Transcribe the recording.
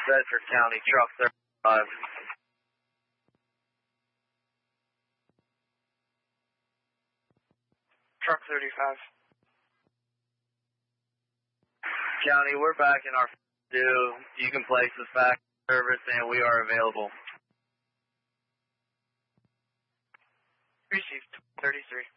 Bedford County, truck 35. Truck 35. County, we're back in our due. You can place us back in service, and we are available. Received 33.